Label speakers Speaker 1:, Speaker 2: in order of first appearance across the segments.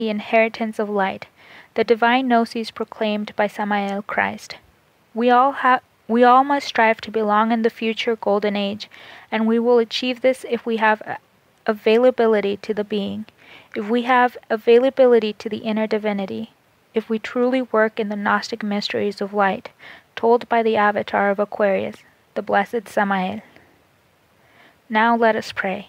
Speaker 1: the inheritance of light, the divine gnosis proclaimed by Samael Christ. We all must strive to belong in the future golden age, and we will achieve this if we have availability to the being, if we have availability to the inner divinity, if we truly work in the Gnostic mysteries of light, told by the avatar of Aquarius, the blessed Samael. Now let us pray.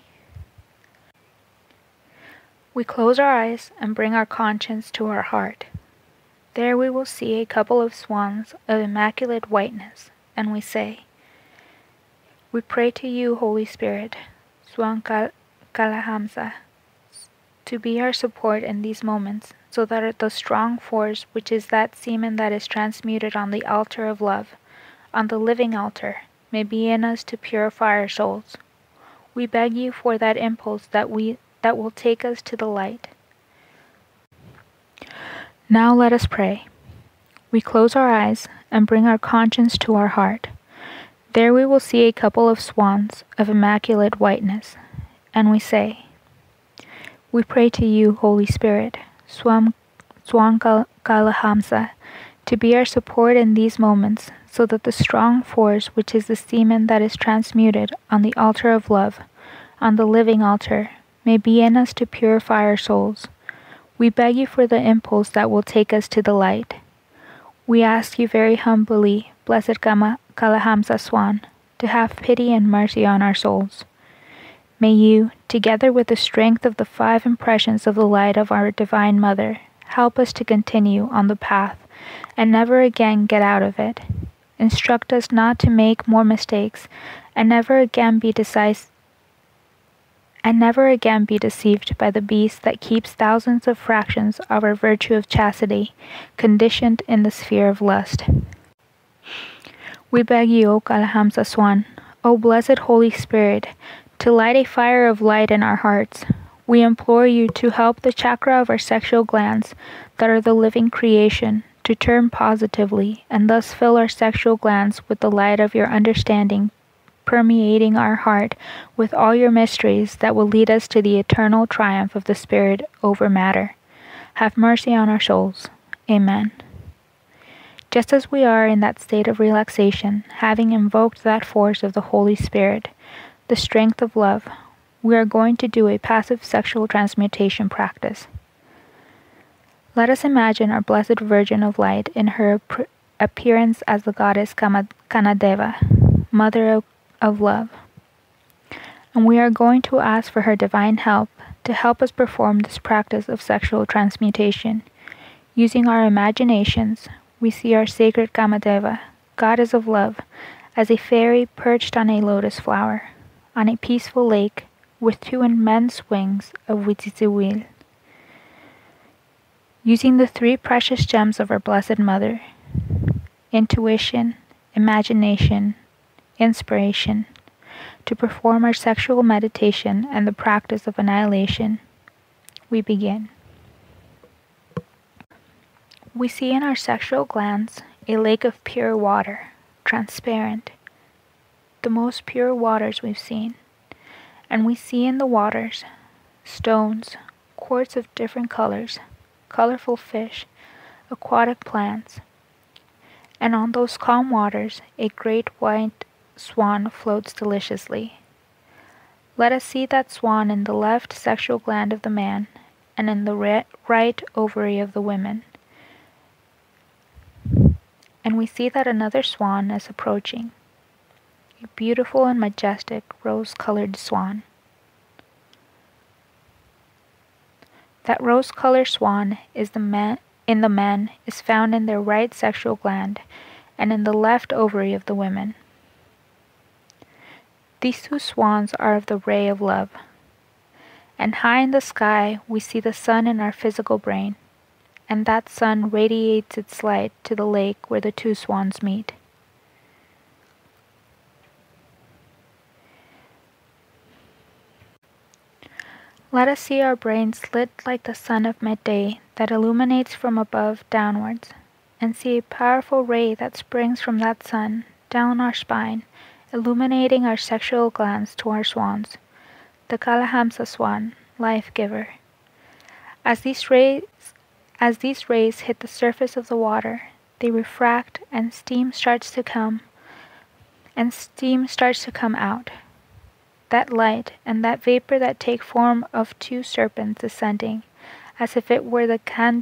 Speaker 1: We close our eyes and bring our conscience to our heart. There we will see a couple of swans of immaculate whiteness, and we say, "We pray to you, Holy Spirit, Swan Kalahamsa, to be our support in these moments, so that the strong force which is that semen that is transmuted on the altar of love, on the living altar, may be in us to purify our souls. We beg you for that impulse that will take us to the light." Now let us pray. We close our eyes and bring our conscience to our heart. There we will see a couple of swans of immaculate whiteness, and we say, "We pray to you, Holy Spirit, Swan Kalahamsa, to be our support in these moments, so that the strong force which is the semen that is transmuted on the altar of love, on the living altar, may be in us to purify our souls. We beg you for the impulse that will take us to the light. We ask you very humbly, blessed Kalahamsa Swan, to have pity and mercy on our souls. May you, together with the strength of the 5 impressions of the light of our Divine Mother, help us to continue on the path and never again get out of it. Instruct us not to make more mistakes and never again be deceived by the beast that keeps thousands of fractions of our virtue of chastity conditioned in the sphere of lust. We beg you, O Kalahamsa Swan, O blessed Holy Spirit, to light a fire of light in our hearts. We implore you to help the chakra of our sexual glands, that are the living creation, to turn positively, and thus fill our sexual glands with the light of your understanding, permeating our heart with all your mysteries that will lead us to the eternal triumph of the Spirit over matter. Have mercy on our souls. Amen. Just as we are in that state of relaxation, having invoked that force of the Holy Spirit, the strength of love, we are going to do a passive sexual transmutation practice. Let us imagine our Blessed Virgin of Light in her appearance as the goddess Kanadeva, Mother of Love. And we are going to ask for her divine help to help us perform this practice of sexual transmutation. Using our imaginations, we see our sacred Kamadeva, goddess of love, as a fairy perched on a lotus flower, on a peaceful lake with 2 immense wings of Witziziwil. Using the 3 precious gems of our Blessed Mother, intuition, imagination, inspiration, to perform our sexual meditation and the practice of annihilation, we begin. We see in our sexual glands a lake of pure water, transparent, the most pure waters we've seen, and we see in the waters stones, quartz of different colors, colorful fish, aquatic plants, and on those calm waters a great white swan floats deliciously. Let us see that swan in the left sexual gland of the man and in the right ovary of the woman. And we see that another swan is approaching, a beautiful and majestic rose-colored swan. That rose-colored swan is in the men is found in their right sexual gland and in the left ovary of the women. These 2 swans are of the ray of love. And high in the sky we see the sun in our physical brain, and that sun radiates its light to the lake where the 2 swans meet. Let us see our brains lit like the sun of midday that illuminates from above downwards, and see a powerful ray that springs from that sun down our spine, illuminating our sexual glands to our swans, the Kalahamsa Swan, life giver. As these rays hit the surface of the water, they refract and steam starts to come out. That light and that vapor that take form of two serpents ascending, as if it were the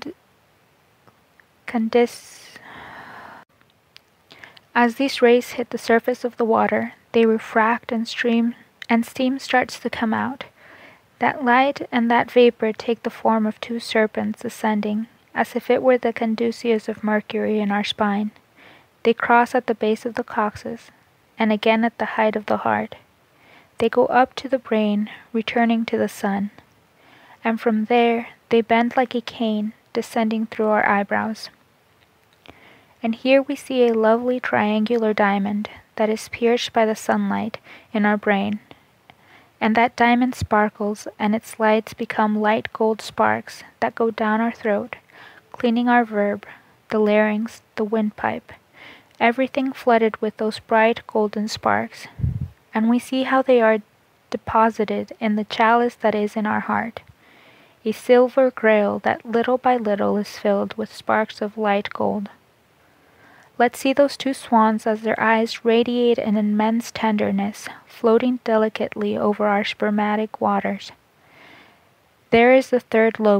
Speaker 1: As these rays hit the surface of the water, they refract and steam starts to come out. That light and that vapor take the form of two serpents ascending, as if it were the caduceus of Mercury in our spine. They cross at the base of the coccyx, and again at the height of the heart. They go up to the brain, returning to the sun, and from there they bend like a cane, descending through our eyebrows. And here we see a lovely triangular diamond that is pierced by the sunlight in our brain, and that diamond sparkles, and its lights become light gold sparks that go down our throat, cleaning our verb, the larynx, the windpipe, everything flooded with those bright golden sparks. And we see how they are deposited in the chalice that is in our heart, a silver grail that little by little is filled with sparks of light gold. Let's see those two swans as their eyes radiate an immense tenderness, floating delicately over our spermatic waters. There is where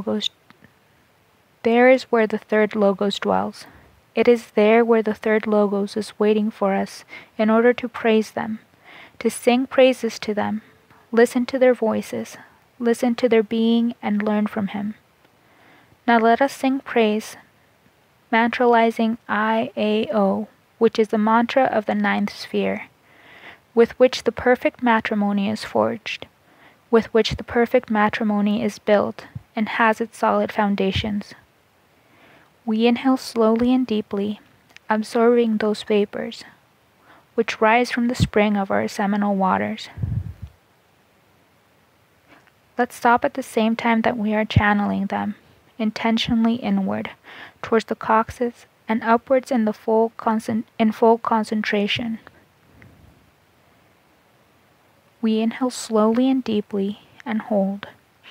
Speaker 1: the third logos dwells. It is there where the third logos is waiting for us in order to praise them, to sing praises to them, listen to their voices, listen to their being, and learn from him. Now let us sing praise, mantralizing I-A-O, which is the mantra of the ninth sphere, with which the perfect matrimony is forged, with which the perfect matrimony is built and has its solid foundations. We inhale slowly and deeply, absorbing those vapors, which rise from the spring of our seminal waters. Let's stop at the same time that we are channeling them, intentionally inward, towards the coccyx and upwards in full concentration. We inhale slowly and deeply and hold.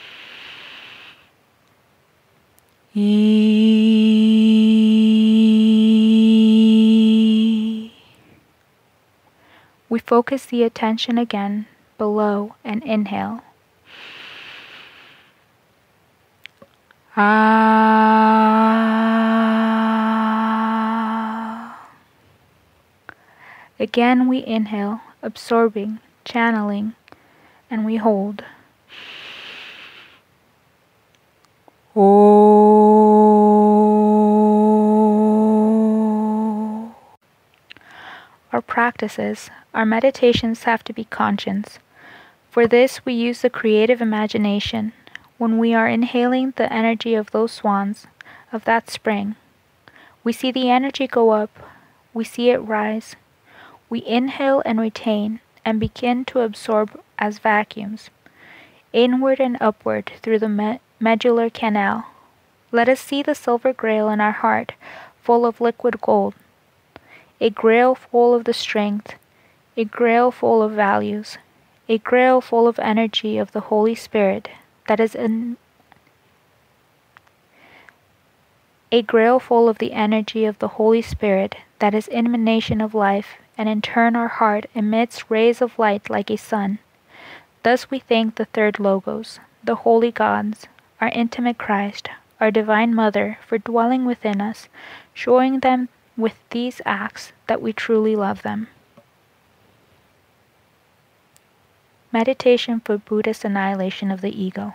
Speaker 1: We focus the attention again below and inhale. Again we inhale, absorbing, channeling, and we hold. Our practices, our meditations have to be conscious. For this we use the creative imagination when we are inhaling the energy of those swans, of that spring. We see the energy go up, we see it rise. We inhale and retain and begin to absorb as vacuums, inward and upward through the medullary canal. Let us see the silver grail in our heart, full of liquid gold, a grail full of the strength, a grail full of values, a grail full of energy of the Holy Spirit that is a grail full of the energy of the Holy Spirit that is emanation of life, and in turn our heart emits rays of light like a sun. Thus we thank the third logos, the holy gods, our intimate Christ, our divine mother, for dwelling within us, showing them with these acts that we truly love them. Meditation for Buddhist annihilation of the ego.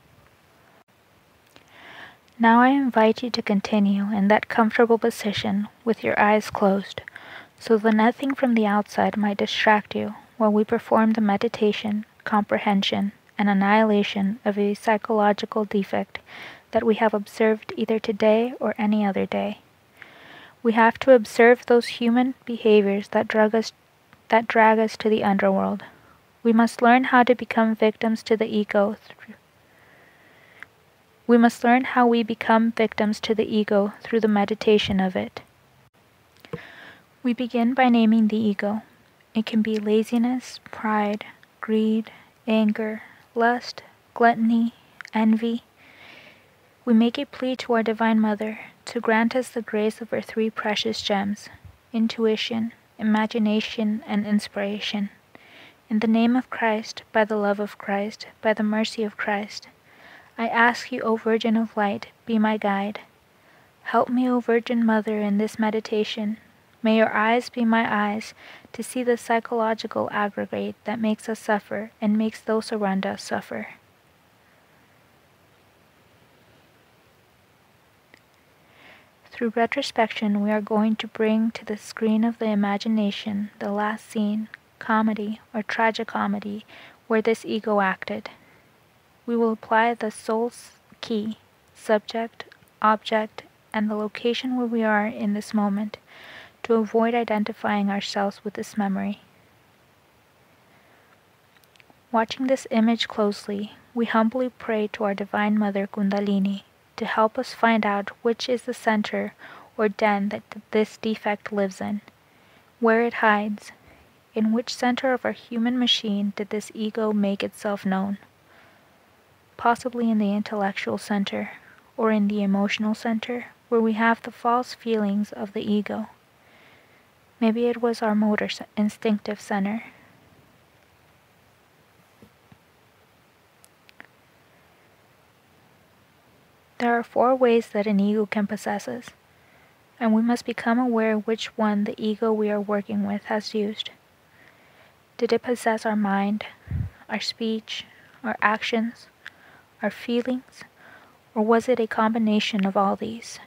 Speaker 1: Now I invite you to continue in that comfortable position with your eyes closed, so that nothing from the outside might distract you while we perform the meditation, comprehension, and annihilation of a psychological defect that we have observed either today or any other day. We have to observe those human behaviors that drag us to the underworld. We must learn how to become victims to the ego. We must learn how we become victims to the ego through the meditation of it. We begin by naming the ego. It can be laziness, pride, greed, anger, lust, gluttony, envy. We make a plea to our Divine Mother to grant us the grace of her three precious gems: intuition, imagination, and inspiration. In the name of Christ, by the love of Christ, by the mercy of Christ, I ask you, O Virgin of Light, be my guide. Help me, O Virgin Mother, in this meditation. May your eyes be my eyes to see the psychological aggregate that makes us suffer and makes those around us suffer. Through retrospection, we are going to bring to the screen of the imagination the last scene, comedy, or tragicomedy where this ego acted. We will apply the soul's key, subject, object, and the location where we are in this moment to avoid identifying ourselves with this memory. Watching this image closely, we humbly pray to our Divine Mother Kundalini to help us find out which is the center or den that this defect lives in, where it hides, in which center of our human machine did this ego make itself known. Possibly in the intellectual center, or in the emotional center, where we have the false feelings of the ego. Maybe it was our motor instinctive center. There are 4 ways that an ego can possess us, and we must become aware which one the ego we are working with has used. Did it possess our mind, our speech, our actions, our feelings, or was it a combination of all these?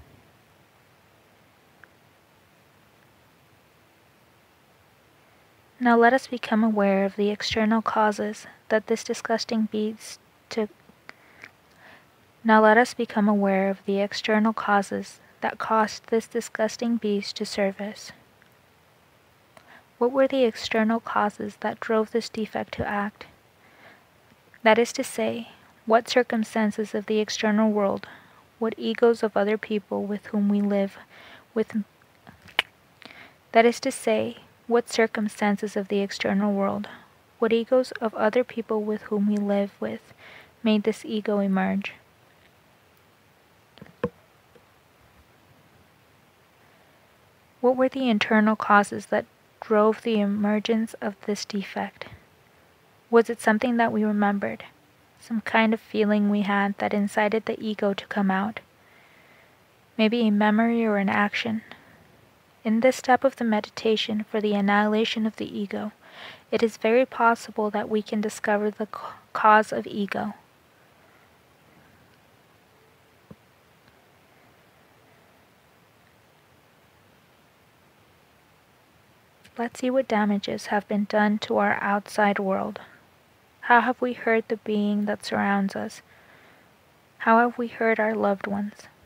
Speaker 1: Now let us become aware of the external causes that this disgusting beast took. Now let us become aware of the external causes that caused this disgusting beast to serve us. What were the external causes that drove this defect to act? That is to say, what circumstances of the external world, what egos of other people with whom we live with, that is to say, what circumstances of the external world, what egos of other people with whom we live with, made this ego emerge. What were the internal causes that drove the emergence of this defect? Was it something that we remembered? Some kind of feeling we had that incited the ego to come out? Maybe a memory or an action? In this step of the meditation for the annihilation of the ego, it is very possible that we can discover the cause of ego. Let's see what damages have been done to our outside world. How have we hurt the being that surrounds us? How have we hurt our loved ones?